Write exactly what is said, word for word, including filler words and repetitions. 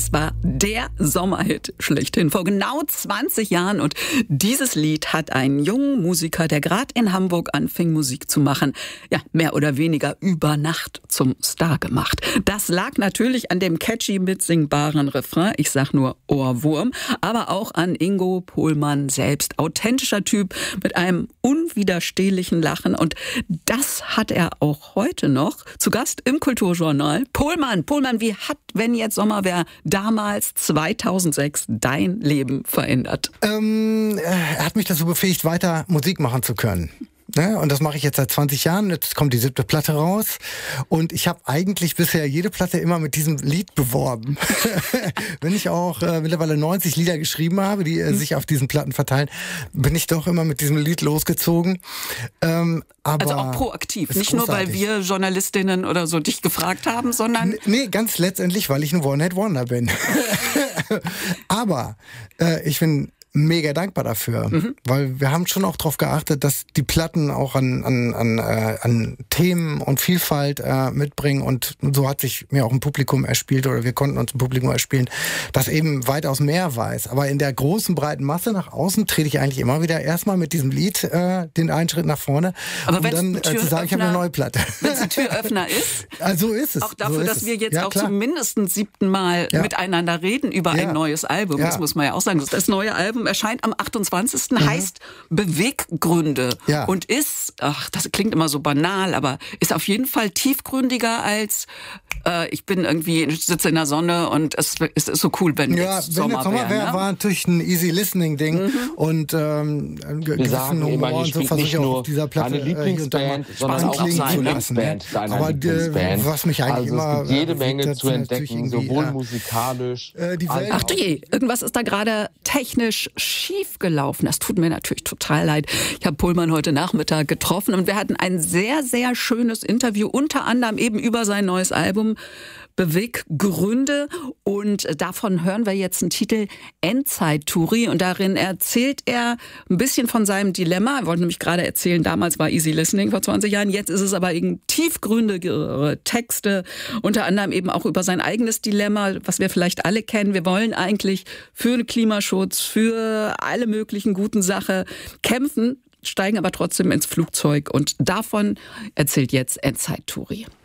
Es war der Sommerhit schlechthin vor genau zwanzig Jahren und dieses Lied hat einen jungen Musiker, der gerade in Hamburg anfing, Musik zu machen, ja, mehr oder weniger über Nacht zum Star gemacht. Das lag natürlich an dem catchy mitsingbaren Refrain, ich sag nur Ohrwurm, aber auch an Ingo Pohlmann selbst. Authentischer Typ mit einem unwiderstehlichen Lachen und das hat er auch heute noch zu Gast im Kulturjournal. Pohlmann, Pohlmann, wie hat Wenn jetzt Sommer wär damals zweitausendsechs dein Leben verändert? Ähm, er hat mich dazu befähigt, weiter Musik machen zu können. Ne? Und das mache ich jetzt seit zwanzig Jahren. Jetzt kommt die siebte Platte raus. Und ich habe eigentlich bisher jede Platte immer mit diesem Lied beworben. Wenn ich auch äh, mittlerweile neunzig Lieder geschrieben habe, die äh, sich auf diesen Platten verteilen, bin ich doch immer mit diesem Lied losgezogen. Ähm, aber also auch proaktiv, nicht großartig. Nur, weil wir Journalistinnen oder so dich gefragt haben, sondern... N- nee, ganz letztendlich, weil ich ein One-Hit-Wonder bin. Aber äh, ich bin mega dankbar dafür, mhm. weil wir haben schon auch darauf geachtet, dass die Platten auch an an an, äh, an Themen und Vielfalt äh, mitbringen und so hat sich mir auch ein Publikum erspielt oder wir konnten uns ein Publikum erspielen, das eben weitaus mehr weiß. Aber in der großen, breiten Masse nach außen trete ich eigentlich immer wieder erstmal mit diesem Lied äh, den einen Schritt nach vorne, aber um dann äh, zu sagen, ich habe eine neue Platte. Wenn es ein Türöffner ist, also so ist es. auch dafür, so dass es. wir jetzt ja, auch klar. zum mindestens siebten Mal ja. miteinander reden über ja. ein neues Album, ja. das muss man ja auch sagen. Das neue Album erscheint am achtundzwanzigsten Mhm. heißt Beweggründe ja. und ist, ach, das klingt immer so banal, aber ist auf jeden Fall tiefgründiger als äh, ich bin irgendwie, ich sitze in der Sonne und es, es ist so cool, wenn ja, jetzt wenn Sommer jetzt Sommer wäre, ne? war natürlich ein easy listening Ding mhm. und ähm, ein ge- gewissen Humor und so versuche ich auch auf dieser Platte eine Lieblingsband, äh, sondern auch klingen seine zu lassen. Lieblingsband, deiner Aber Lieblingsband. Äh, was mich eigentlich also immer es gibt jede äh, Menge das zu entdecken, sowohl äh, musikalisch. Äh, die Welt Ach du je, irgendwas ist da gerade technisch schief gelaufen. Das tut mir natürlich total leid. Ich habe Pohlmann heute Nachmittag getroffen und wir hatten ein sehr, sehr schönes Interview, unter anderem eben über sein neues Album Beweggründe und davon hören wir jetzt einen Titel Endzeit-Touri und darin erzählt er ein bisschen von seinem Dilemma. Er wollte nämlich gerade erzählen, damals war Easy Listening vor zwanzig Jahren, jetzt ist es aber eben tiefgründigere Texte, unter anderem eben auch über sein eigenes Dilemma, was wir vielleicht alle kennen. Wir wollen eigentlich für den Klimaschutz, für alle möglichen guten Sachen kämpfen, steigen aber trotzdem ins Flugzeug und davon erzählt jetzt Endzeit-Touri.